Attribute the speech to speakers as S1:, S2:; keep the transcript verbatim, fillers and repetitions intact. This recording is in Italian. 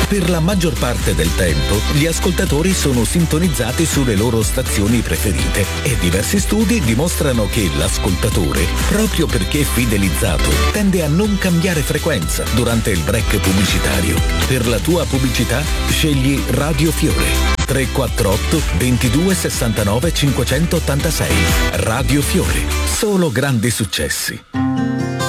S1: Per la maggior parte del tempo, gli ascoltatori sono sintonizzati sulle loro stazioni preferite e diversi studi dimostrano che l'ascoltatore, proprio perché fidelizzato, tende a non cambiare frequenza durante il break pubblicitario. Per la tua pubblicità, scegli Radio Fiore. tre quattro otto ventidue sessantanove cinquecentottantasei. Radio Fiore. Solo grandi successi.